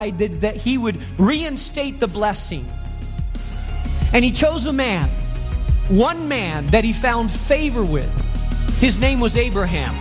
that he would reinstate the blessing. And he chose a man, one man that he found favor with. His name was Abraham.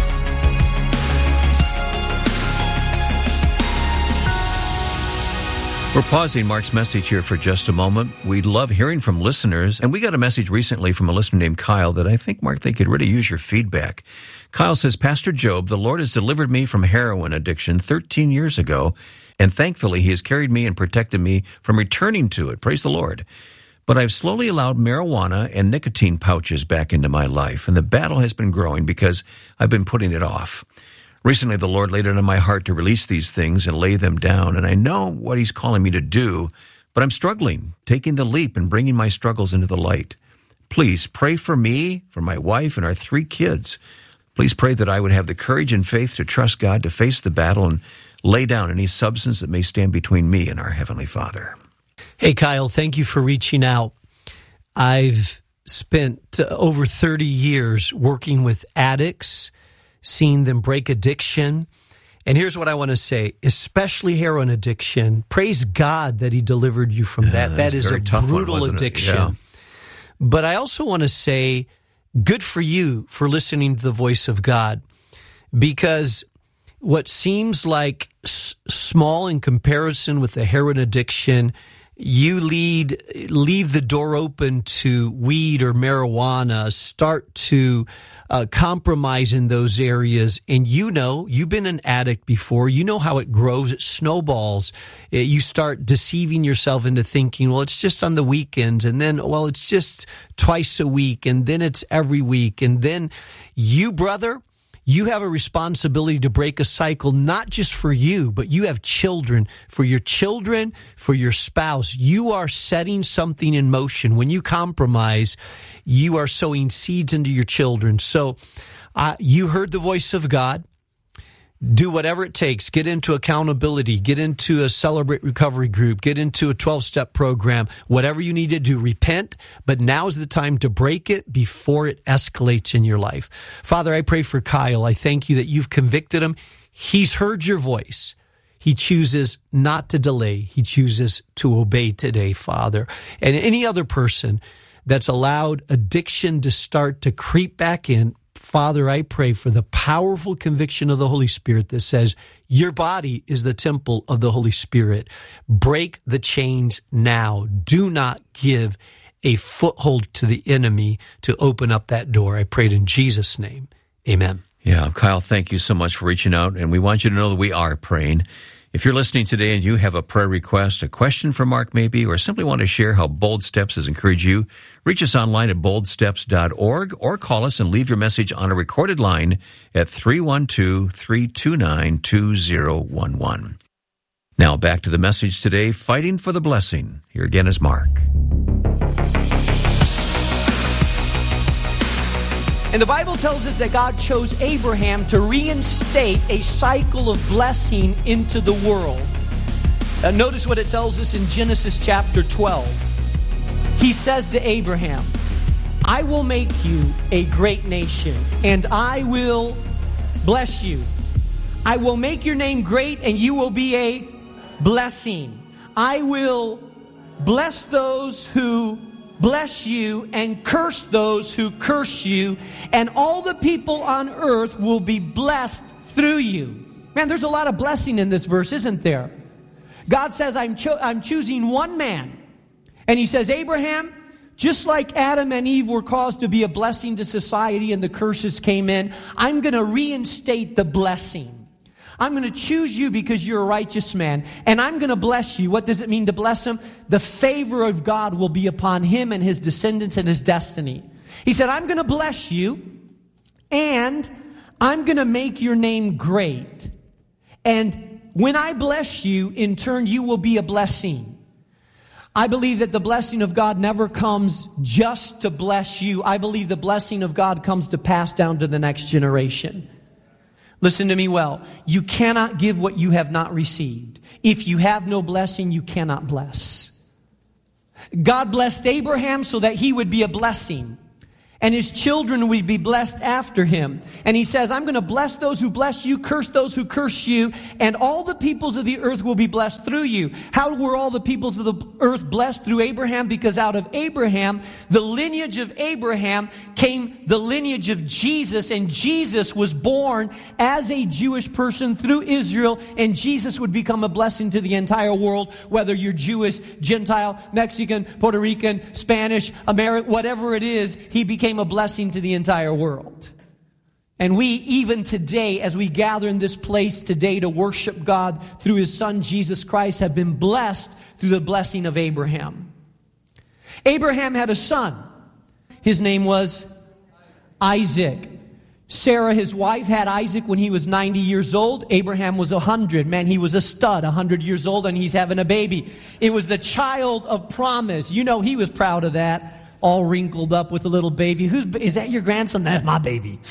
We're pausing Mark's message here for just a moment. We love hearing from listeners, and we got a message recently from a listener named Kyle that I think, Mark, they could really use your feedback. Kyle says, Pastor Job, the Lord has delivered me from heroin addiction 13 years ago, and thankfully he has carried me and protected me from returning to it. Praise the Lord. But I've slowly allowed marijuana and nicotine pouches back into my life, and the battle has been growing because I've been putting it off. Recently, the Lord laid it on my heart to release these things and lay them down, and I know what He's calling me to do, but I'm struggling, taking the leap and bringing my struggles into the light. Please pray for me, for my wife, and our 3 kids. Please pray that I would have the courage and faith to trust God, to face the battle, and lay down any substance that may stand between me and our Heavenly Father. Hey, Kyle, thank you for reaching out. I've spent over 30 years working with addicts, seeing them break addiction. And here's what I want to say, especially heroin addiction. Praise God that He delivered you from that. That is a brutal addiction. Yeah. But I also want to say, good for you for listening to the voice of God, because what seems like small in comparison with the heroin addiction, you leave the door open to weed or marijuana, start to compromise in those areas. And you've been an addict before. You know how it grows. It snowballs. You start deceiving yourself into thinking, well, it's just on the weekends. And then, well, it's just twice a week. And then it's every week. And then you, brother, you have a responsibility to break a cycle, not just for you, but you have children, for your spouse. You are setting something in motion. When you compromise, you are sowing seeds into your children. So you heard the voice of God. Do whatever it takes. Get into accountability. Get into a Celebrate Recovery group. Get into a 12-step program. Whatever you need to do, repent. But now's the time to break it before it escalates in your life. Father, I pray for Kyle. I thank you that you've convicted him. He's heard your voice. He chooses not to delay. He chooses to obey today, Father. And any other person that's allowed addiction to start to creep back in, Father, I pray for the powerful conviction of the Holy Spirit that says your body is the temple of the Holy Spirit. Break the chains now. Do not give a foothold to the enemy to open up that door. I prayed in Jesus' name. Amen. Yeah, Kyle, thank you so much for reaching out, and we want you to know that we are praying. If you're listening today and you have a prayer request, a question for Mark maybe, or simply want to share how Bold Steps has encouraged you, reach us online at boldsteps.org or call us and leave your message on a recorded line at 312-329-2011. Now back to the message today, Fighting for the Blessing. Here again is Mark. And the Bible tells us that God chose Abraham to reinstate a cycle of blessing into the world. Notice what it tells us in Genesis chapter 12. He says to Abraham, I will make you a great nation, and I will bless you. I will make your name great, and you will be a blessing. I will bless those who bless you and curse those who curse you, and all the people on earth will be blessed through you. Man, there's a lot of blessing in this verse, isn't there? God says, I'm choosing one man. And He says, Abraham, just like Adam and Eve were caused to be a blessing to society and the curses came in, I'm going to reinstate the blessing. I'm going to choose you because you're a righteous man, and I'm going to bless you. What does it mean to bless him? The favor of God will be upon him and his descendants and his destiny. He said, I'm going to bless you, and I'm going to make your name great. And when I bless you, in turn, you will be a blessing. I believe that the blessing of God never comes just to bless you. I believe the blessing of God comes to pass down to the next generation. Listen to me well. You cannot give what you have not received. If you have no blessing, you cannot bless. God blessed Abraham so that he would be a blessing. and his children will be blessed after him. And he says, I'm going to bless those who bless you, curse those who curse you, and all the peoples of the earth will be blessed through you. How were all the peoples of the earth blessed? Through Abraham, because out of Abraham, the lineage of Abraham, came the lineage of Jesus, and Jesus was born as a Jewish person through Israel, and Jesus would become a blessing to the entire world, whether you're Jewish, Gentile, Mexican, Puerto Rican, Spanish, American, whatever it is, he became a blessing to the entire world. And we, even today, as we gather in this place today to worship God through his son Jesus Christ, have been blessed through the blessing of Abraham. Abraham had a son. His name was Isaac. Sarah, his wife, had Isaac when he was 90 years old. Abraham was 100. Man, he was a stud, 100 years old, and he's having a baby. It was the child of promise. You know, he was proud of that. All wrinkled up with a little baby. Is that your grandson? That's my baby.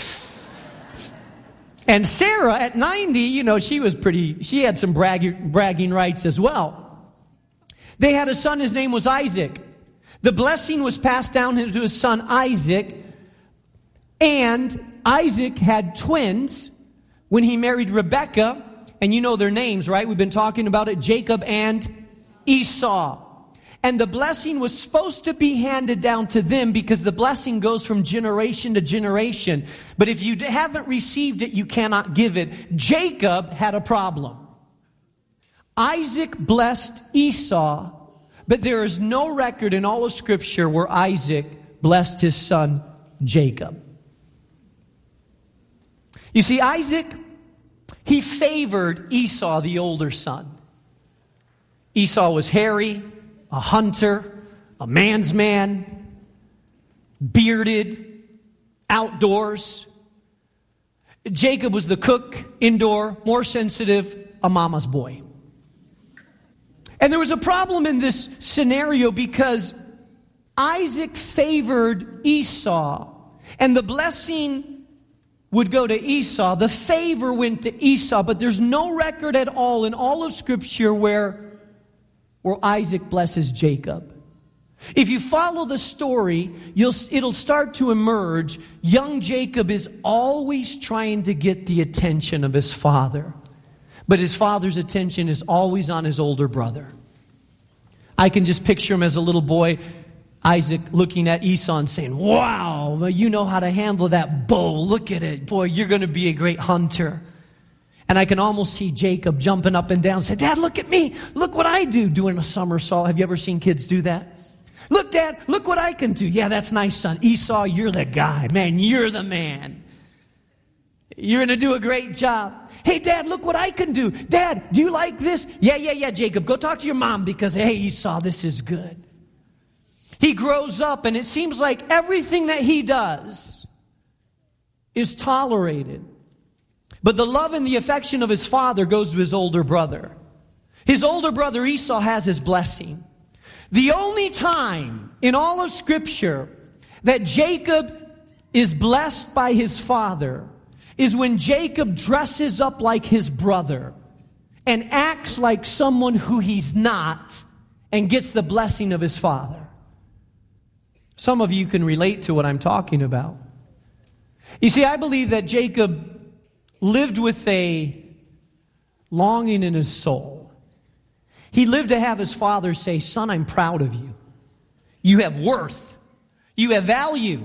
And Sarah, at 90, you know, she had some bragging rights as well. They had a son, his name was Isaac. The blessing was passed down to his son Isaac. And Isaac had twins when he married Rebekah. And you know their names, right? We've been talking about it, Jacob and Esau. And the blessing was supposed to be handed down to them because the blessing goes from generation to generation. But if you haven't received it, you cannot give it. Jacob had a problem. Isaac blessed Esau, but there is no record in all of Scripture where Isaac blessed his son Jacob. You see, Isaac, he favored Esau, the older son. Esau was hairy, a hunter, a man's man, bearded, outdoors. Jacob was the cook, indoor, more sensitive, a mama's boy. And there was a problem in this scenario because Isaac favored Esau, and the blessing would go to Esau. The favor went to Esau, but there's no record at all in all of Scripture where Isaac blesses Jacob. If you follow the story, it'll start to emerge. Young Jacob is always trying to get the attention of his father. But his father's attention is always on his older brother. I can just picture him as a little boy, Isaac looking at Esau and saying, wow, you know how to handle that bow. Look at it. Boy, you're going to be a great hunter. And I can almost see Jacob jumping up and down and say, Dad, look at me. Look what I do, doing a somersault. Have you ever seen kids do that? Look, Dad, look what I can do. Yeah, that's nice, son. Esau, you're the guy. Man, you're the man. You're going to do a great job. Hey, Dad, look what I can do. Dad, do you like this? Yeah, Jacob. Go talk to your mom because, hey, Esau, this is good. He grows up and it seems like everything that he does is tolerated. But the love and the affection of his father goes to his older brother. His older brother Esau has his blessing. The only time in all of Scripture that Jacob is blessed by his father is when Jacob dresses up like his brother and acts like someone who he's not and gets the blessing of his father. Some of you can relate to what I'm talking about. You see, I believe that Jacob lived with a longing in his soul. He lived to have his father say, son, I'm proud of you. You have worth. You have value.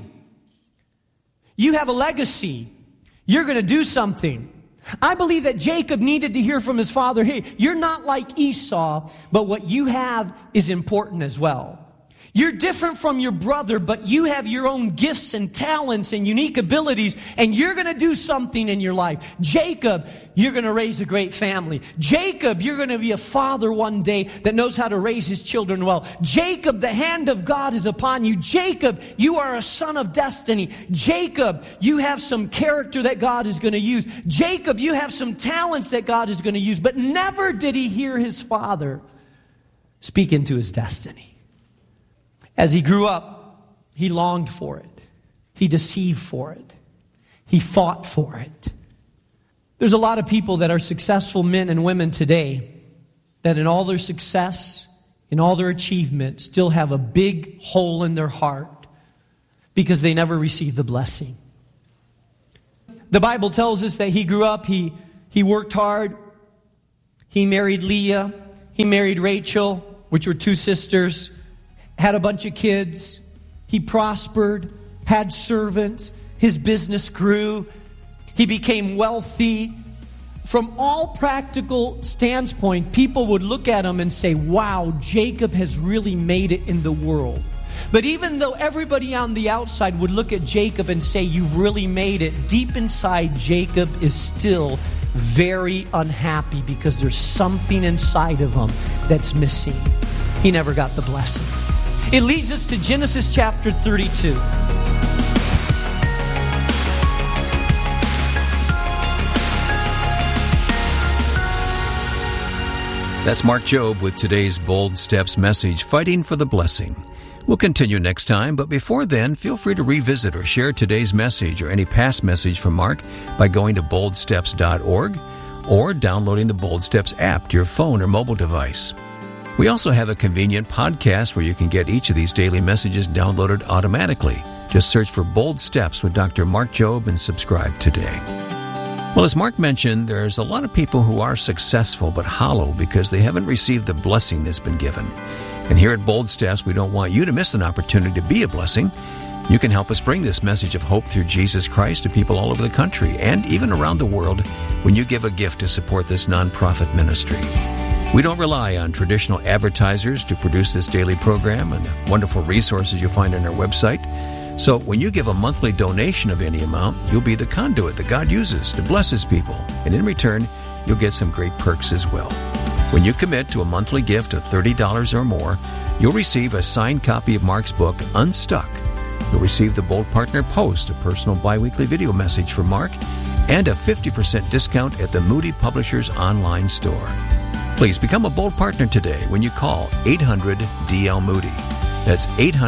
You have a legacy. You're going to do something. I believe that Jacob needed to hear from his father, hey, you're not like Esau, but what you have is important as well. You're different from your brother, but you have your own gifts and talents and unique abilities, and you're going to do something in your life. Jacob, you're going to raise a great family. Jacob, you're going to be a father one day that knows how to raise his children well. Jacob, the hand of God is upon you. Jacob, you are a son of destiny. Jacob, you have some character that God is going to use. Jacob, you have some talents that God is going to use. But never did he hear his father speak into his destiny. As he grew up, he longed for it. He deceived for it. He fought for it. There's a lot of people that are successful men and women today that in all their success, in all their achievement, still have a big hole in their heart because they never received the blessing. The Bible tells us that he grew up, he worked hard, he married Leah, he married Rachel, which were two sisters, had a bunch of kids, he prospered, had servants, his business grew, he became wealthy. From all practical standpoint, people would look at him and say, wow, Jacob has really made it in the world. But even though everybody on the outside would look at Jacob and say, you've really made it, deep inside, Jacob is still very unhappy because there's something inside of him that's missing. He never got the blessing. It leads us to Genesis chapter 32. That's Mark Jobe with today's Bold Steps message, Fighting for the Blessing. We'll continue next time, but before then, feel free to revisit or share today's message or any past message from Mark by going to boldsteps.org or downloading the Bold Steps app to your phone or mobile device. We also have a convenient podcast where you can get each of these daily messages downloaded automatically. Just search for Bold Steps with Dr. Mark Jobe and subscribe today. Well, as Mark mentioned, there's a lot of people who are successful but hollow because they haven't received the blessing that's been given. And here at Bold Steps, we don't want you to miss an opportunity to be a blessing. You can help us bring this message of hope through Jesus Christ to people all over the country and even around the world when you give a gift to support this nonprofit ministry. We don't rely on traditional advertisers to produce this daily program and the wonderful resources you'll find on our website. So when you give a monthly donation of any amount, you'll be the conduit that God uses to bless His people. And in return, you'll get some great perks as well. When you commit to a monthly gift of $30 or more, you'll receive a signed copy of Mark's book, Unstuck. You'll receive the Bold Partner Post, a personal biweekly video message from Mark, and a 50% discount at the Moody Publishers online store. Please become a Bold Partner today when you call 800-DL-MOODY. That's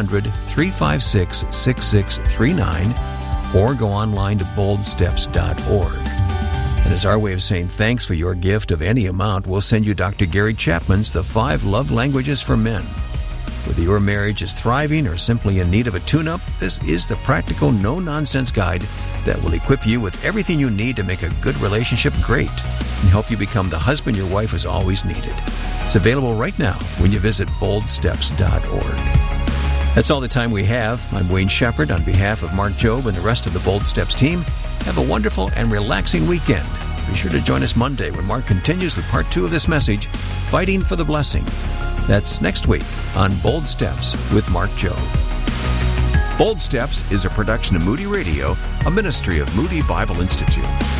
800-356-6639, or go online to boldsteps.org. And as our way of saying thanks for your gift of any amount, we'll send you Dr. Gary Chapman's The 5 Love Languages for Men. Whether your marriage is thriving or simply in need of a tune-up, this is the practical, no-nonsense guide that will equip you with everything you need to make a good relationship great and help you become the husband your wife has always needed. It's available right now when you visit boldsteps.org. That's all the time we have. I'm Wayne Shepherd on behalf of Mark Jobe and the rest of the Bold Steps team. Have a wonderful and relaxing weekend. Be sure to join us Monday when Mark continues with part 2 of this message, Fighting for the Blessing. That's next week on Bold Steps with Mark Jobe. Bold Steps is a production of Moody Radio, a ministry of Moody Bible Institute.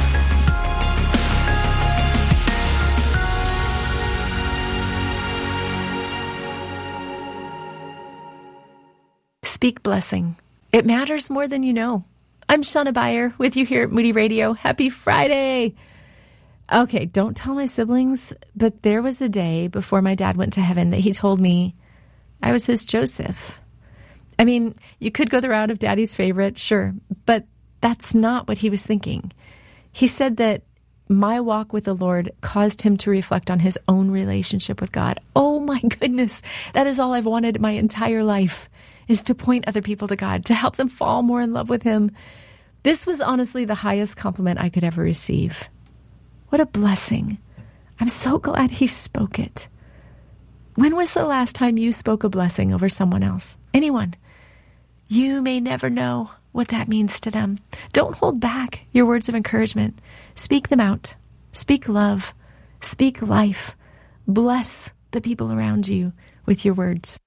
Speak blessing. It matters more than you know. I'm Shauna Beyer with you here at Moody Radio. Happy Friday. Okay, don't tell my siblings, but there was a day before my dad went to heaven that he told me I was his Joseph. I mean, you could go the route of daddy's favorite, sure, but that's not what he was thinking. He said that my walk with the Lord caused him to reflect on his own relationship with God. Oh my goodness, that is all I've wanted my entire life, is to point other people to God, to help them fall more in love with Him. This was honestly the highest compliment I could ever receive. What a blessing. I'm so glad he spoke it. When was the last time you spoke a blessing over someone else? Anyone? You may never know what that means to them. Don't hold back your words of encouragement. Speak them out. Speak love. Speak life. Bless the people around you with your words.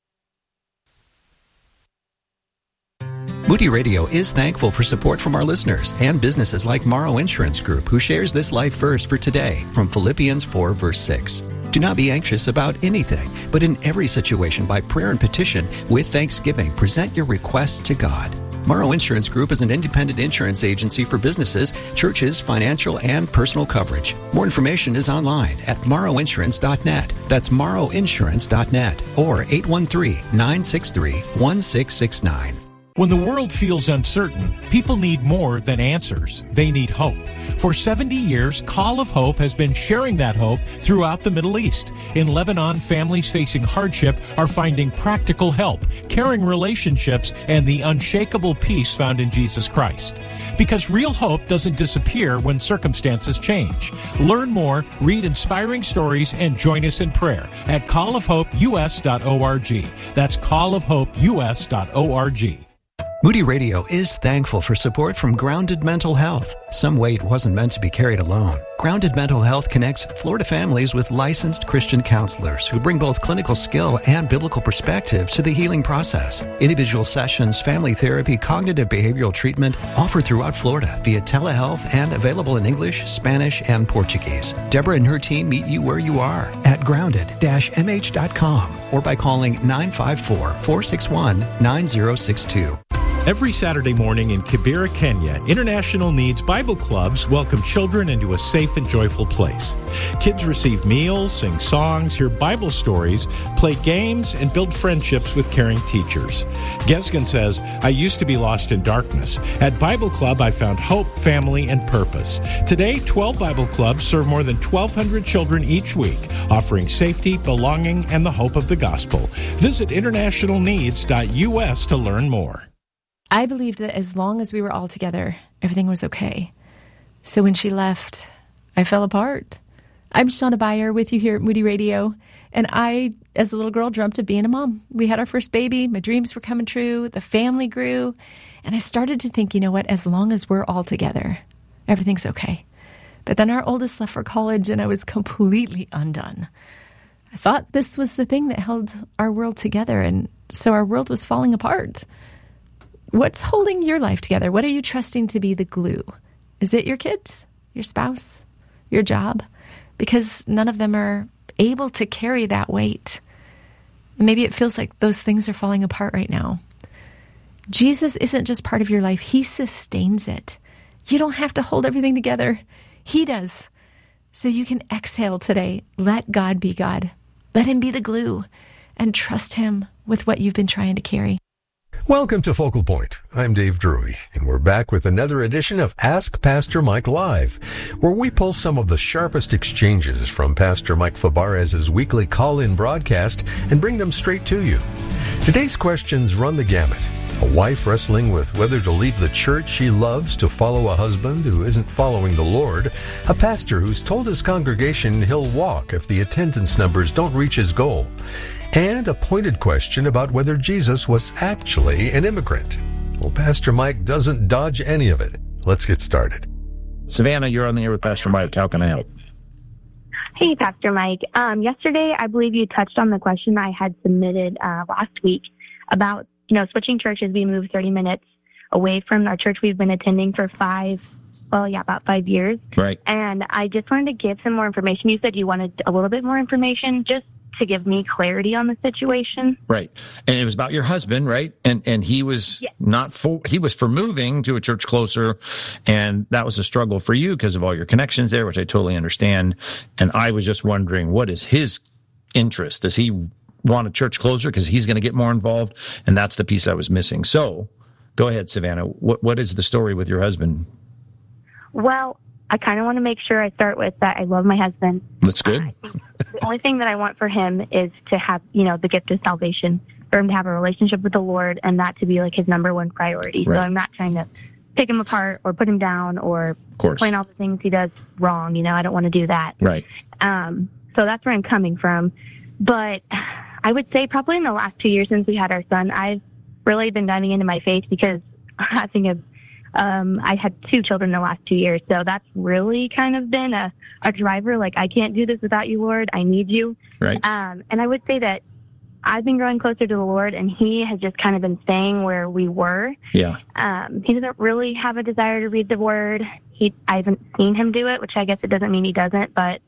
Moody Radio is thankful for support from our listeners and businesses like Morrow Insurance Group, who shares this life verse for today from Philippians 4, verse 6. Do not be anxious about anything, but in every situation by prayer and petition with thanksgiving, present your requests to God. Morrow Insurance Group is an independent insurance agency for businesses, churches, financial, and personal coverage. More information is online at morrowinsurance.net. That's morrowinsurance.net or 813-963-1669. When the world feels uncertain, people need more than answers. They need hope. For 70 years, Call of Hope has been sharing that hope throughout the Middle East. In Lebanon, families facing hardship are finding practical help, caring relationships, and the unshakable peace found in Jesus Christ. Because real hope doesn't disappear when circumstances change. Learn more, read inspiring stories, and join us in prayer at callofhopeus.org. That's callofhopeus.org. Moody Radio is thankful for support from Grounded Mental Health. Some weight wasn't meant to be carried alone. Grounded Mental Health connects Florida families with licensed Christian counselors who bring both clinical skill and biblical perspective to the healing process. Individual sessions, family therapy, cognitive behavioral treatment offered throughout Florida via telehealth and available in English, Spanish, and Portuguese. Deborah and her team meet you where you are at grounded-mh.com or by calling 954-461-9062. Every Saturday morning in Kibera, Kenya, International Needs Bible Clubs welcome children into a safe and joyful place. Kids receive meals, sing songs, hear Bible stories, play games, and build friendships with caring teachers. Gesgen says, I used to be lost in darkness. At Bible Club, I found hope, family, and purpose. Today, 12 Bible Clubs serve more than 1,200 children each week, offering safety, belonging, and the hope of the gospel. Visit internationalneeds.us to learn more. I believed that as long as we were all together, everything was okay. So when she left, I fell apart. I'm Shauna Beyer with you here at Moody Radio. And I, as a little girl, dreamt of being a mom. We had our first baby. My dreams were coming true. The family grew. And I started to think, you know what, as long as we're all together, everything's okay. But then our oldest left for college, and I was completely undone. I thought this was the thing that held our world together, and so our world was falling apart. What's holding your life together? What are you trusting to be the glue? Is it your kids, your spouse, your job? Because none of them are able to carry that weight. And maybe it feels like those things are falling apart right now. Jesus isn't just part of your life. He sustains it. You don't have to hold everything together. He does. So you can exhale today. Let God be God. Let him be the glue and trust him with what you've been trying to carry. Welcome to Focal Point. I'm Dave Drury, and we're back with another edition of Ask Pastor Mike Live, where we pull some of the sharpest exchanges from Pastor Mike Fabarez's weekly call-in broadcast and bring them straight to you. Today's questions run the gamut. A wife wrestling with whether to leave the church she loves to follow a husband who isn't following the Lord, a pastor who's told his congregation he'll walk if the attendance numbers don't reach his goal, and a pointed question about whether Jesus was actually an immigrant. Well, Pastor Mike doesn't dodge any of it. Let's get started. Savannah, you're on the air with Pastor Mike. How can I help? Hey, Pastor Mike. Yesterday, I believe you touched on the question I had submitted last week about, switching churches. We moved 30 minutes away from our church we've been attending for about 5 years. Right. And I just wanted to give some more information. You said you wanted a little bit more information just to give me clarity on the situation. Right. And it was about your husband, right? And he was he was for moving to a church closer, and that was a struggle for you because of all your connections there, which I totally understand. And I was just wondering, what is his interest? Does he want a church closer because he's going to get more involved? And that's the piece I was missing. So go ahead, Savannah. What is the story with your husband? Well, I kind of want to make sure I start with that I love my husband. That's good. I think the only thing that I want for him is to have, the gift of salvation, for him to have a relationship with the Lord, and that to be like his number one priority. Right. So I'm not trying to pick him apart or put him down or point out the things he does wrong. I don't want to do that. Right. So that's where I'm coming from. But I would say probably in the last 2 years since we had our son, I've really been diving into my faith because I think I had 2 children in the last 2 years. So that's really kind of been a driver. Like, I can't do this without you, Lord. I need you. Right. And I would say that I've been growing closer to the Lord, and he has just kind of been staying where we were. Yeah. He doesn't really have a desire to read the word. I haven't seen him do it, which I guess it doesn't mean he doesn't, but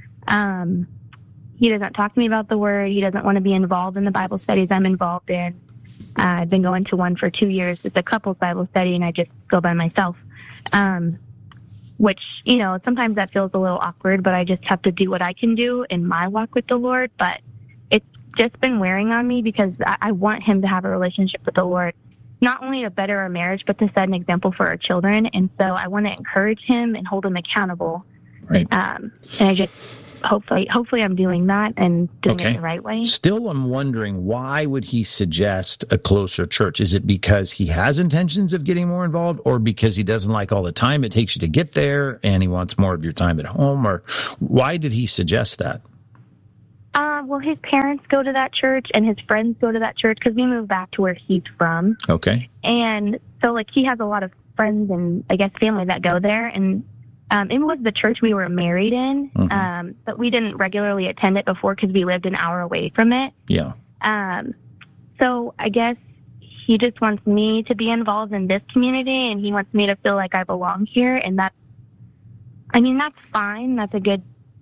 he doesn't talk to me about the word. He doesn't want to be involved in the Bible studies I'm involved in. I've been going to one for 2 years. It's a couples Bible study, and I just go by myself, which, sometimes that feels a little awkward, but I just have to do what I can do in my walk with the Lord. But it's just been wearing on me because I want him to have a relationship with the Lord. not only to better our marriage, but to set an example for our children. And so I want to encourage him and hold him accountable. Right. And I just hopefully I'm doing that and doing it the right way. Still, I'm wondering, why would he suggest a closer church? Is it because he has intentions of getting more involved, or because he doesn't like all the time it takes you to get there and he wants more of your time at home? Or why did he suggest that? Well, his parents go to that church and his friends go to that church because we moved back to where he's from. Okay. And so, like, he has a lot of friends and, I guess, family that go there. And it was the church we were married in, but we didn't regularly attend it before because we lived an hour away from it. Yeah. So I guess he just wants me to be involved in this community, and he wants me to feel like I belong here. And that's fine. That's a good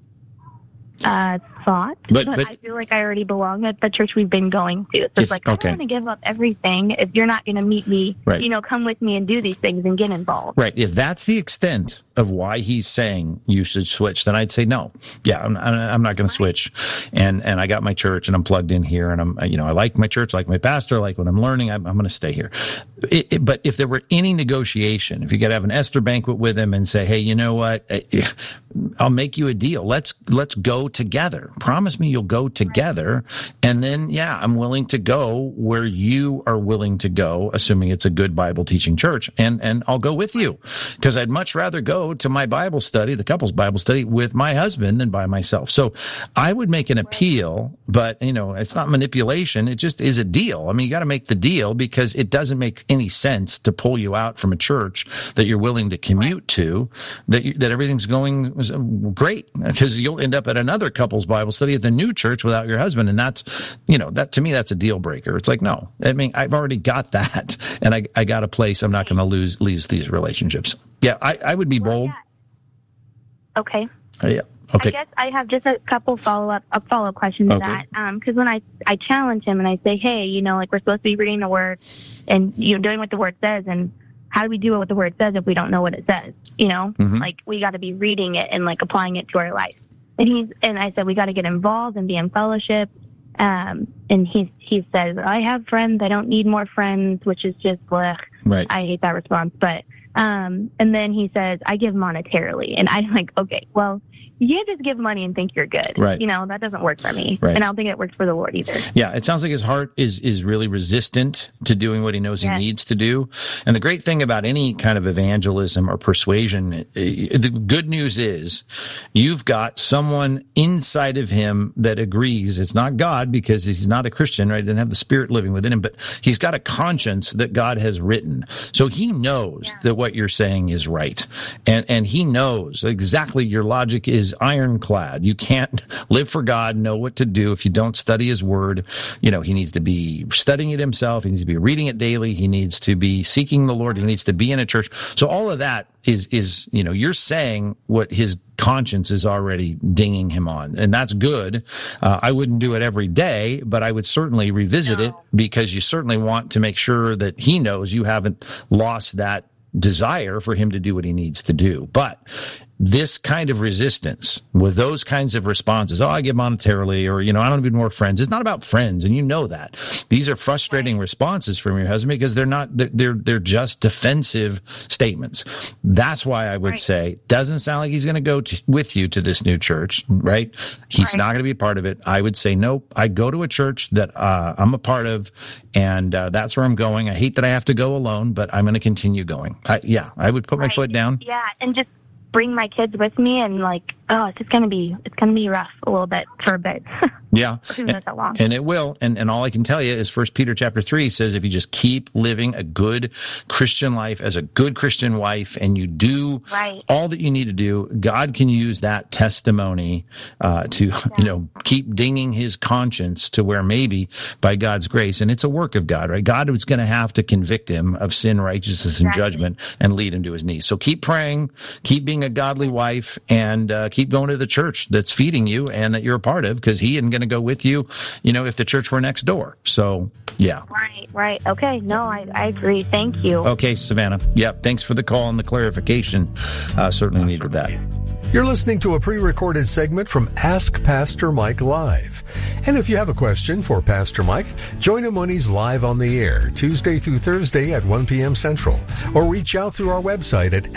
thought, but I feel like I already belong at the church we've been going to. So it's like, I don't want to give up everything if you're not going to meet me, come with me and do these things and get involved. Right. If that's the extent of why he's saying you should switch, then I'd say no. Yeah, I'm not going to switch. And I got my church and I'm plugged in here, and I like my church, like my pastor, like what I'm learning, I'm going to stay here. But if there were any negotiation, if you could have an Esther banquet with him and say, hey, you know what, I'll make you a deal. Let's go together. Promise me you'll go together. And then, yeah, I'm willing to go where you are willing to go, assuming it's a good Bible teaching church. And I'll go with you, because I'd much rather go to my Bible study, the couple's Bible study, with my husband than by myself. So I would make an appeal, but it's not manipulation. It just is a deal. I mean, you got to make the deal, because it doesn't make any sense to pull you out from a church that you're willing to commute to, that everything's going great, because you'll end up at another couple's Bible study at the new church without your husband. And that's, that to me, that's a deal breaker. It's like, no, I mean, I've already got that, and I got a place. I'm not going to lose these relationships. Yeah, I would be bold. Yeah. Okay. Yeah. Okay. I guess I have just a couple follow-up questions to that. Because when I challenge him and I say, hey, we're supposed to be reading the Word and doing what the Word says, and how do we do what the Word says if we don't know what it says? Like, we got to be reading it and, like, applying it to our life. And I said, we got to get involved and be in fellowship. And he says, I have friends. I don't need more friends, which is just, blech. Right. I hate that response. But, and then he says, I give monetarily. And I'm like, okay, well, you can't just give money and think you're good. Right. That doesn't work for me. Right. And I don't think it works for the Lord either. Yeah, it sounds like his heart is really resistant to doing what he knows he needs to do. And the great thing about any kind of evangelism or persuasion, the good news is you've got someone inside of him that agrees. It's not God, because he's not a Christian, right? He doesn't have the Spirit living within him, but he's got a conscience that God has written. So he knows that what you're saying is right. And he knows exactly your logic is ironclad. You can't live for God, know what to do if you don't study his word. He needs to be studying it himself. He needs to be reading it daily. He needs to be seeking the Lord. He needs to be in a church. So all of that is you're saying what his conscience is already dinging him on. And that's good. I wouldn't do it every day, but I would certainly revisit it, because you certainly want to make sure that he knows you haven't lost that desire for him to do what he needs to do. But this kind of resistance with those kinds of responses, I give monetarily, or, I don't need more friends. It's not about friends. And that these are frustrating responses from your husband, because they're just defensive statements. That's why I would say, doesn't sound like he's going to go with you to this new church, right? He's not going to be a part of it. I would say, nope, I go to a church that I'm a part of, and that's where I'm going. I hate that I have to go alone, but I'm going to continue going. I would put my foot down. Yeah. And just bring my kids with me, and it's gonna be rough a little bit for a bit. Yeah. That long. And it will. And all I can tell you is 1 Peter chapter 3 says, if you just keep living a good Christian life as a good Christian wife, and you do all that you need to do, God can use that testimony to keep dinging his conscience to where maybe by God's grace, and it's a work of God, right? God was going to have to convict him of sin, righteousness, and judgment, and lead him to his knees. So keep praying, keep being a godly wife, and keep going to the church that's feeding you and that you're a part of, because he isn't going to go with you, if the church were next door. So, yeah. Right. Okay. No, I agree. Thank you. Okay, Savannah. Yep. Thanks for the call and the clarification. Certainly needed that. You're listening to a pre-recorded segment from Ask Pastor Mike Live. And if you have a question for Pastor Mike, join him when he's live on the air, Tuesday through Thursday at 1 p.m. Central, or reach out through our website at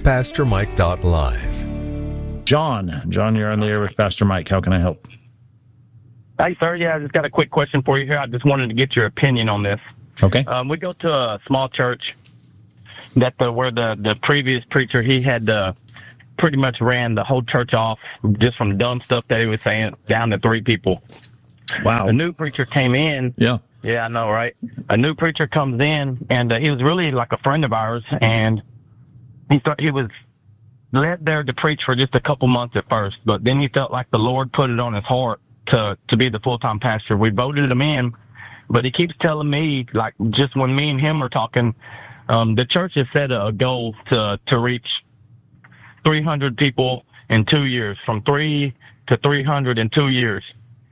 askpastormike.live. John, you're on the air with Pastor Mike. How can I help? Hey, sir. Yeah, I just got a quick question for you here. I just wanted to get your opinion on this. Okay. We go to a small church that where the previous preacher, he had pretty much ran the whole church off just from dumb stuff that he was saying, down to 3 people. Wow. A new preacher came in. Yeah. Yeah, I know, right? A new preacher comes in, and he was really like a friend of ours, and he was led there to preach for just a couple months at first, but then he felt like the Lord put it on his heart to be the full-time pastor. We voted him in, but he keeps telling me, like, just when me and him are talking, the church has set a goal to reach 300 people in 2 years, from 3 to 300 in 2 years.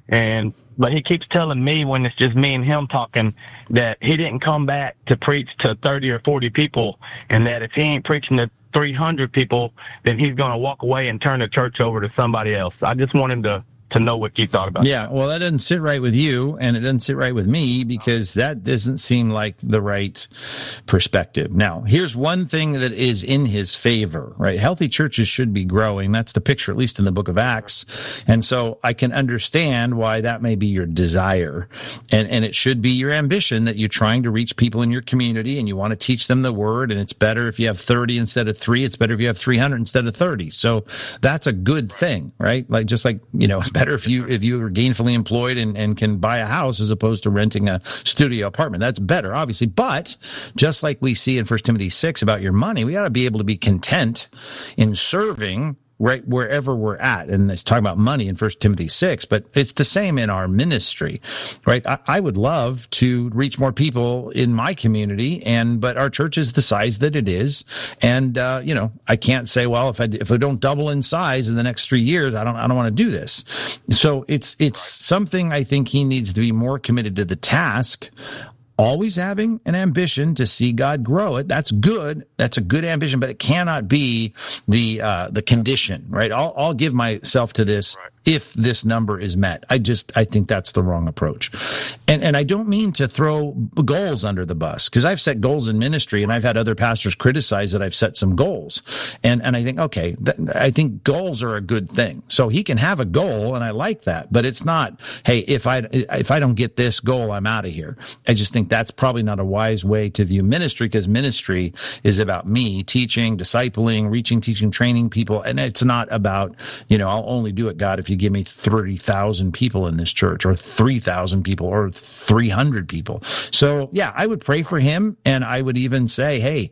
But he keeps telling me, when it's just me and him talking, that he didn't come back to preach to 30 or 40 people, and that if he ain't preaching to 300 people, then he's going to walk away and turn the church over to somebody else. I just want him to know what you thought about. Yeah, well, that doesn't sit right with you, and it doesn't sit right with me, because that doesn't seem like the right perspective. Now, here's one thing that is in his favor, right? Healthy churches should be growing. That's the picture, at least in the book of Acts. And so I can understand why that may be your desire. And it should be your ambition that you're trying to reach people in your community, and you want to teach them the word, and it's better if you have 30 instead of 3. It's better if you have 300 instead of 30. So that's a good thing, right? Like, just like, better if you are gainfully employed and can buy a house as opposed to renting a studio apartment. That's better, obviously. But just like we see in 1 Timothy 6 about your money, we got to be able to be content in serving right wherever we're at. And it's talking about money in 1 Timothy 6, but it's the same in our ministry, right? I would love to reach more people in my community, but our church is the size that it is. And, I can't say, well, if I don't double in size in the next 3 years, I don't want to do this. So it's something I think he needs to be more committed to the task, always having an ambition to see God grow it. That's good. That's a good ambition, but it cannot be the condition, right? I'll give myself to this if this number is met. I think that's the wrong approach. And I don't mean to throw goals under the bus, because I've set goals in ministry, and I've had other pastors criticize that I've set some goals. And I think, okay, I think goals are a good thing. So he can have a goal, and I like that, but it's not, hey, if I don't get this goal, I'm out of here. I just think that's probably not a wise way to view ministry, because ministry is about me teaching, discipling, reaching, teaching, training people. And it's not about, I'll only do it, God, if you give me 30,000 people in this church, or 3,000 people, or 300 people. So yeah, I would pray for him. And I would even say, hey,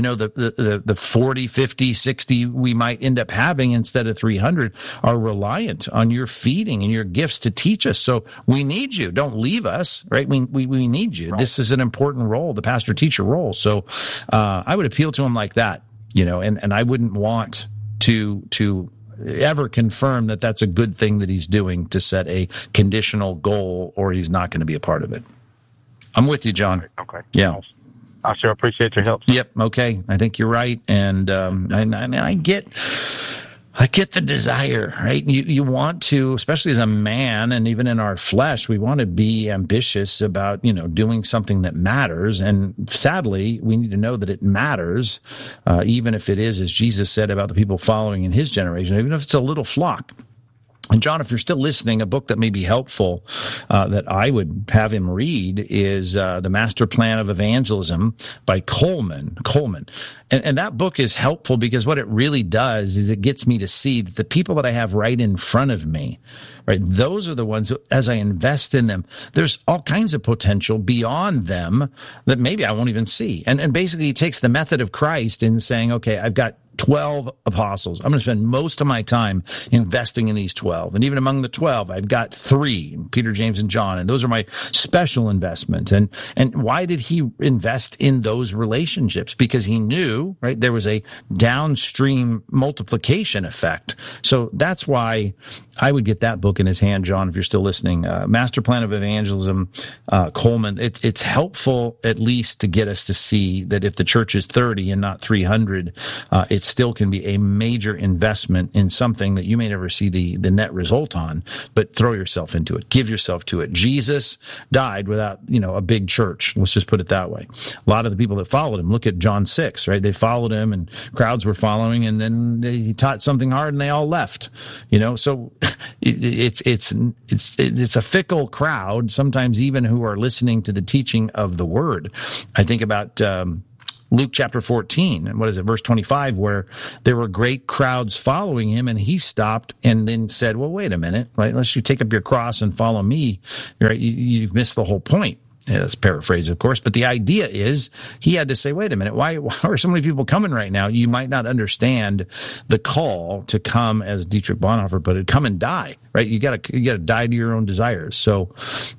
the 40, 50, 60 we might end up having instead of 300 are reliant on your feeding and your gifts to teach us. So we need you. Don't leave us, right? We need you. Right. This is an important role, the pastor-teacher role. So I would appeal to him like that, and I wouldn't want to ever confirm that that's a good thing that he's doing, to set a conditional goal, or he's not going to be a part of it. I'm with you, John. Okay. Yeah. I sure appreciate your help. Yep. Okay. I think you're right. And I get the desire, right? You want to, especially as a man, and even in our flesh, we want to be ambitious about, doing something that matters. And sadly, we need to know that it matters, even if it is, as Jesus said about the people following in his generation, even if it's a little flock. And John, if you're still listening, a book that may be helpful that I would have him read is The Master Plan of Evangelism by Coleman. And that book is helpful because what it really does is it gets me to see that the people that I have right in front of me, right, those are the ones that, as I invest in them, there's all kinds of potential beyond them that maybe I won't even see. And basically he takes the method of Christ in saying, okay, I've got 12 apostles. I'm going to spend most of my time investing in these 12. And even among the 12, I've got 3, Peter, James, and John. And those are my special investment. And why did he invest in those relationships? Because he knew, right, there was a downstream multiplication effect. So that's why I would get that book in his hand, John, if you're still listening. Master Plan of Evangelism, Coleman. It's helpful at least to get us to see that if the church is 30 and not 300, it's still can be a major investment in something that you may never see the net result on, but throw yourself into it. Give yourself to it. Jesus died without, a big church. Let's just put it that way. A lot of the people that followed him, look at John 6, right? They followed him and crowds were following, and then he taught something hard and they all left, so it's a fickle crowd, sometimes even who are listening to the teaching of the word. I think about, Luke chapter 14, verse 25, where there were great crowds following him, and he stopped and then said, well, wait a minute, right? Unless you take up your cross and follow me, right? You've missed the whole point. It's paraphrase, of course, but the idea is he had to say, wait a minute, why are so many people coming right now? You might not understand the call to come, as Dietrich Bonhoeffer put it, come and die, right? You gotta die to your own desires. So,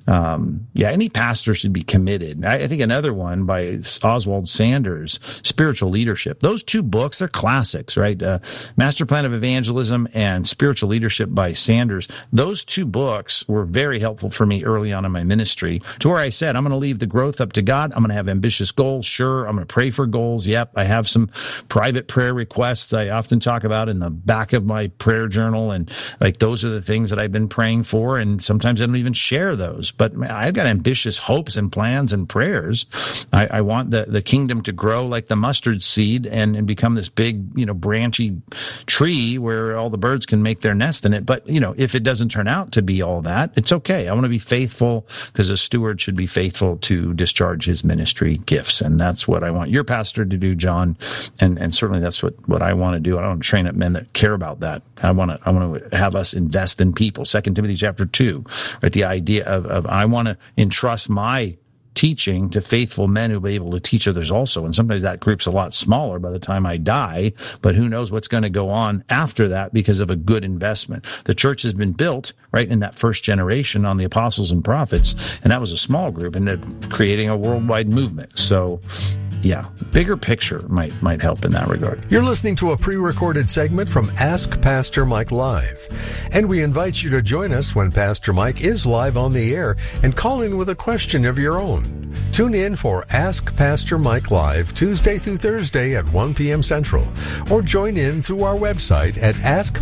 any pastor should be committed. I think another one by Oswald Sanders, Spiritual Leadership. Those two books, they're classics, right? Master Plan of Evangelism and Spiritual Leadership by Sanders. Those two books were very helpful for me early on in my ministry, to where I said, I'm going to leave the growth up to God. I'm going to have ambitious goals. Sure. I'm going to pray for goals. Yep. I have some private prayer requests I often talk about in the back of my prayer journal. And like, those are the things that I've been praying for. And sometimes I don't even share those, but I've got ambitious hopes and plans and prayers. I want the kingdom to grow like the mustard seed and become this big, branchy tree where all the birds can make their nest in it. But, if it doesn't turn out to be all that, it's okay. I want to be faithful, because a steward should be faithful to discharge his ministry gifts. And that's what I want your pastor to do, John. And certainly that's what I want to do. I want to train up men that care about that. I want to have us invest in people. 2 Timothy chapter 2, right? The idea of I want to entrust my teaching to faithful men who will be able to teach others also. And sometimes that group's a lot smaller by the time I die, but who knows what's going to go on after that because of a good investment. The church has been built, right, in that first generation on the apostles and prophets, and that was a small group, and they're creating a worldwide movement. So, yeah, bigger picture might help in that regard. You're listening to a pre-recorded segment from Ask Pastor Mike Live. And we invite you to join us when Pastor Mike is live on the air and call in with a question of your own. Tune in for Ask Pastor Mike Live Tuesday through Thursday at 1 p.m. Central, or join in through our website at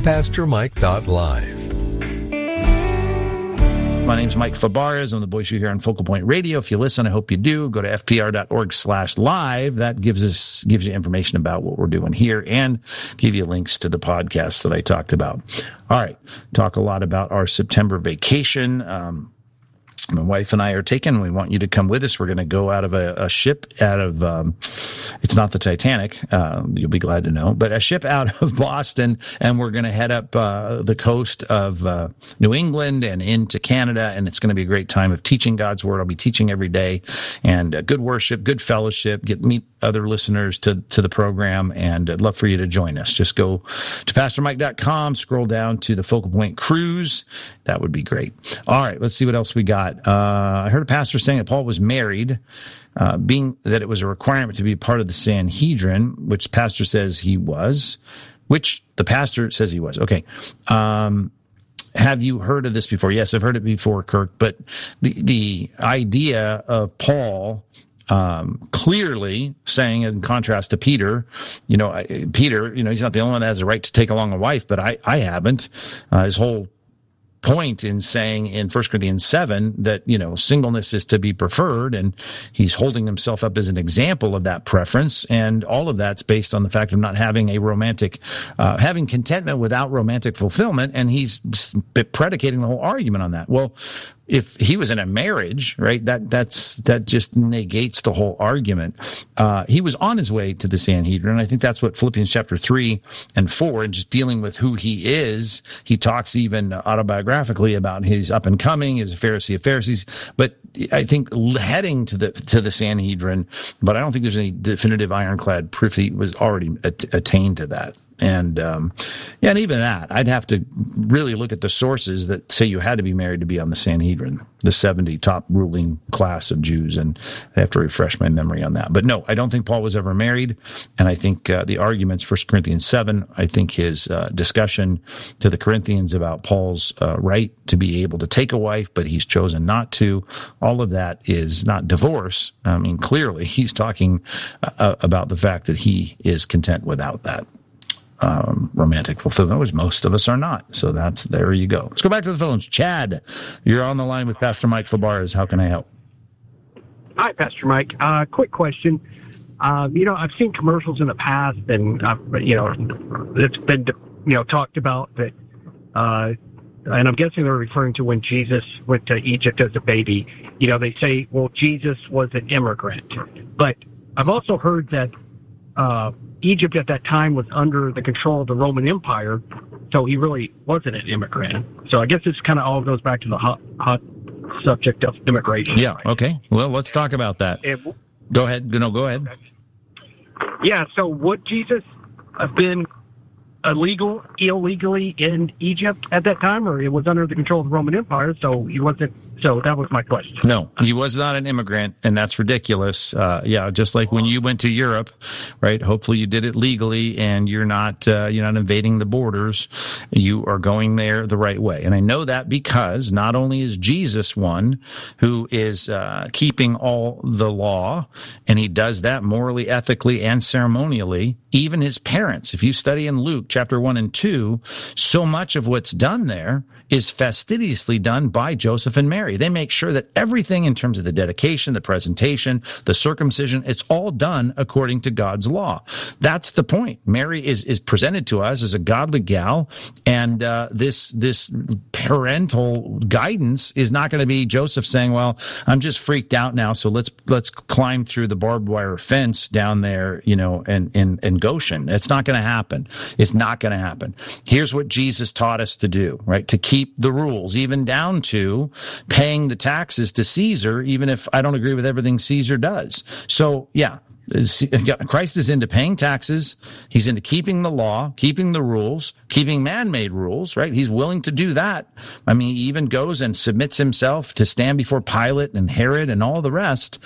askpastormike.live. My name's Mike Fabarez. I'm the voice you hear on Focal Point Radio. If you listen, I hope you do. Go to fpr.org/live. That gives you information about what we're doing here and give you links to the podcasts that I talked about. All right. Talk a lot about our September vacation. My wife and I are taking. We want you to come with us. We're going to go out of a ship out of, it's not the Titanic, you'll be glad to know, but a ship out of Boston, and we're going to head up the coast of New England and into Canada, and it's going to be a great time of teaching God's Word. I'll be teaching every day, and good worship, good fellowship, meet other listeners to the program, and I'd love for you to join us. Just go to pastormike.com, scroll down to the Focal Point Cruise. That would be great. All right, let's see what else we got. I heard a pastor saying that Paul was married, being that it was a requirement to be part of the Sanhedrin, which pastor says he was, which the pastor says he was. Okay. Have you heard of this before? Yes, I've heard it before, Kirk, but the idea of Paul clearly saying, in contrast to Peter, Peter, he's not the only one that has the right to take along a wife, but I haven't. His whole point in saying in 1 Corinthians 7 that, singleness is to be preferred, and he's holding himself up as an example of that preference, and all of that's based on the fact of not having a romantic, having contentment without romantic fulfillment, and he's predicating the whole argument on that. Well, if he was in a marriage, right, that just negates the whole argument. He was on his way to the Sanhedrin. I think that's what Philippians chapter 3 and 4, and just dealing with who he is. He talks even autobiographically about his up and coming, his Pharisee of Pharisees. But I think heading to the Sanhedrin, but I don't think there's any definitive ironclad proof he was already attained to that. And and even that, I'd have to really look at the sources that say you had to be married to be on the Sanhedrin, the 70 top ruling class of Jews, and I have to refresh my memory on that. But no, I don't think Paul was ever married, and I think the arguments, 1 Corinthians 7, I think his discussion to the Corinthians about Paul's right to be able to take a wife, but he's chosen not to, all of that is not divorce. I mean, clearly he's talking about the fact that he is content without that. romantic fulfillment, which most of us are not. So there you go. Let's go back to the phones. Chad, you're on the line with Pastor Mike Fabarez. How can I help? Hi, Pastor Mike. Quick question. I've seen commercials in the past, and it's been talked about that, and I'm guessing they're referring to when Jesus went to Egypt as a baby. They say, well, Jesus was an immigrant, but I've also heard that Egypt at that time was under the control of the Roman Empire, so he really wasn't an immigrant. So I guess this kind of all goes back to the hot subject of immigration. Yeah. Okay. Well, let's talk about that. Go ahead. Go ahead. Yeah. So would Jesus have been illegally in Egypt at that time, or it was under the control of the Roman Empire, so he wasn't? So that was my question. No, he was not an immigrant, and that's ridiculous. Just like when you went to Europe, right? Hopefully you did it legally, and you're not invading the borders. You are going there the right way. And I know that because not only is Jesus one who is keeping all the law, and he does that morally, ethically, and ceremonially, even his parents. If you study in Luke chapter 1 and 2, so much of what's done there is fastidiously done by Joseph and Mary. They make sure that everything in terms of the dedication, the presentation, the circumcision, it's all done according to God's law. That's the point. Mary is presented to us as a godly gal, and this parental guidance is not going to be Joseph saying, well, I'm just freaked out now, so let's climb through the barbed wire fence down there, in Goshen. It's not going to happen. It's not going to happen. Here's what Jesus taught us to do, right? To keep the rules, even down to paying the taxes to Caesar, even if I don't agree with everything Caesar does. So, yeah. Christ is into paying taxes. He's into keeping the law, keeping the rules, keeping man-made rules, right? He's willing to do that. I mean, he even goes and submits himself to stand before Pilate and Herod and all the rest.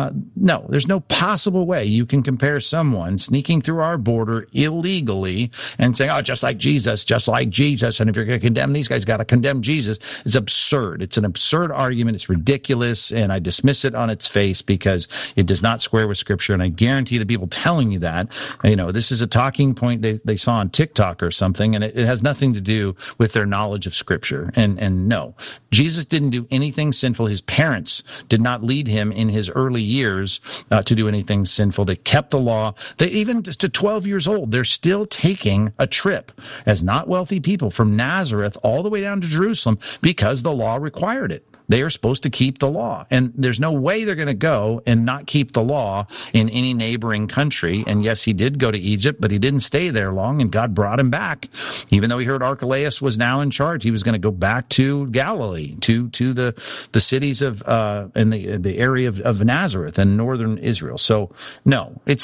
No, there's no possible way you can compare someone sneaking through our border illegally and saying, oh, just like Jesus. And if you're going to condemn these guys, you got to condemn Jesus. It's absurd. It's an absurd argument. It's ridiculous. And I dismiss it on its face because it does not square with Scripture. And I guarantee the people telling you that, this is a talking point they saw on TikTok or something, and it has nothing to do with their knowledge of Scripture. And no, Jesus didn't do anything sinful. His parents did not lead him in his early years to do anything sinful. They kept the law. They even to 12 years old, they're still taking a trip as not wealthy people from Nazareth all the way down to Jerusalem because the law required it. They are supposed to keep the law. And there's no way they're going to go and not keep the law in any neighboring country. And yes, he did go to Egypt, but he didn't stay there long, and God brought him back. Even though he heard Archelaus was now in charge, he was going to go back to Galilee, to the cities of in the area of Nazareth and northern Israel. So no, it's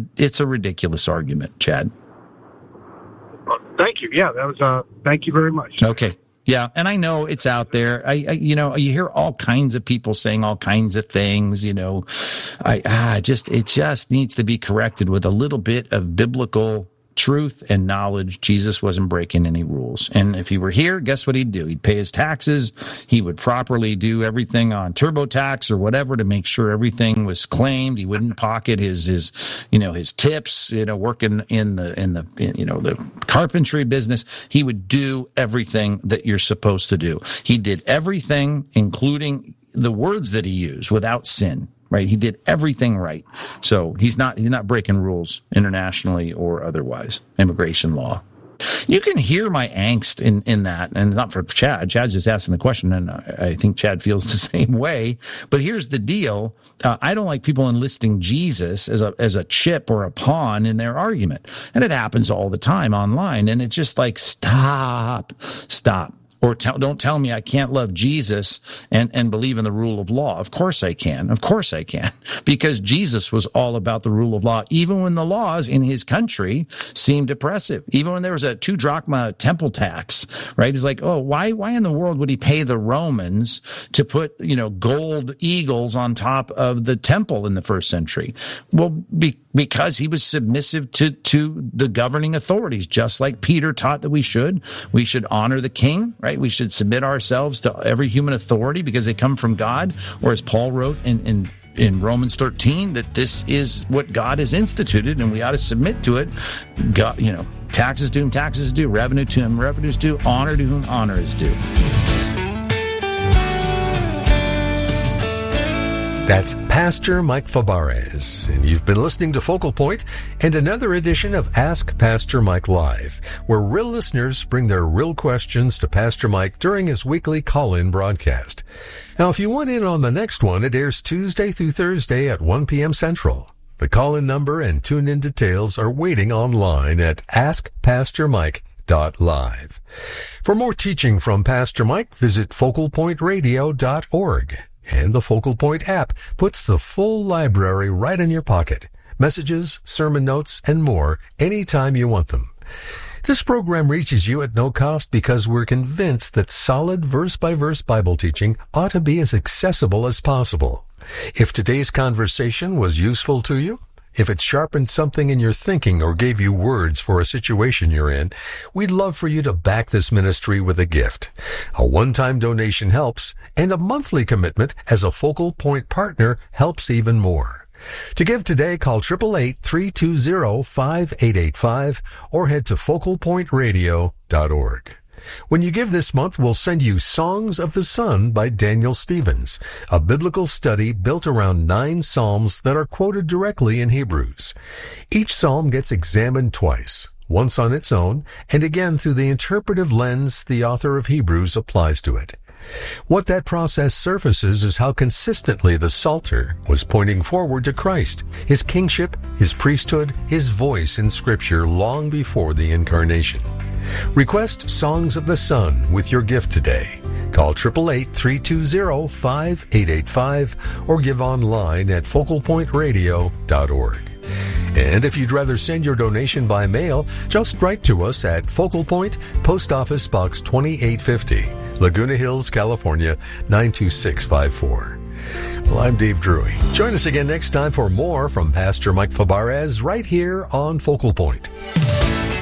a ridiculous argument, Chad. Thank you. Yeah, that was thank you very much. Okay. Yeah, and I know it's out there. You hear all kinds of people saying all kinds of things. It just needs to be corrected with a little bit of biblical truth and knowledge. Jesus wasn't breaking any rules. And if he were here, guess what he'd do? He'd pay his taxes. He would properly do everything on TurboTax or whatever to make sure everything was claimed. He wouldn't pocket his tips, working in the carpentry business. He would do everything that you're supposed to do. He did everything, including the words that he used, without sin. Right, he did everything right, so he's not breaking rules internationally or otherwise. Immigration law. You can hear my angst in that, and not for Chad. Chad's just asking the question, and I think Chad feels the same way. But here's the deal: I don't like people enlisting Jesus as a chip or a pawn in their argument, and it happens all the time online. And it's just like stop. Or don't tell me I can't love Jesus and believe in the rule of law. Of course I can. Because Jesus was all about the rule of law, even when the laws in his country seemed oppressive. Even when there was a 2 drachma temple tax, right? He's like, oh, why in the world would he pay the Romans to put, gold eagles on top of the temple in the first century? Well, because he was submissive to the governing authorities, just like Peter taught that we should. We should honor the king, right? We should submit ourselves to every human authority because they come from God. Or as Paul wrote in in Romans 13 that this is what God has instituted and we ought to submit to it. God, taxes to whom taxes is due, revenue to whom revenue is due, honor to whom honor is due. That's Pastor Mike Fabarez, and you've been listening to Focal Point and another edition of Ask Pastor Mike Live, where real listeners bring their real questions to Pastor Mike during his weekly call-in broadcast. Now, if you want in on the next one, it airs Tuesday through Thursday at 1 p.m. Central. The call-in number and tune-in details are waiting online at askpastormike.live. For more teaching from Pastor Mike, visit focalpointradio.org. And the Focal Point app puts the full library right in your pocket. Messages, sermon notes, and more anytime you want them. This program reaches you at no cost because we're convinced that solid verse-by-verse Bible teaching ought to be as accessible as possible. If today's conversation was useful to you, if it sharpened something in your thinking or gave you words for a situation you're in, we'd love for you to back this ministry with a gift. A one-time donation helps, and a monthly commitment as a Focal Point partner helps even more. To give today, call 888-320-5885 or head to focalpointradio.org. When you give this month, we'll send you Songs of the Sun by Daniel Stevens, a biblical study built around 9 psalms that are quoted directly in Hebrews. Each psalm gets examined twice, once on its own, and again through the interpretive lens the author of Hebrews applies to it. What that process surfaces is how consistently the Psalter was pointing forward to Christ, his kingship, his priesthood, his voice in Scripture long before the Incarnation. Request Songs of the Sun with your gift today. Call 888-320-5885 or give online at focalpointradio.org. And if you'd rather send your donation by mail, just write to us at Focal Point, Post Office Box 2850, Laguna Hills, California, 92654. Well, I'm Dave Drury. Join us again next time for more from Pastor Mike Fabarez right here on Focal Point.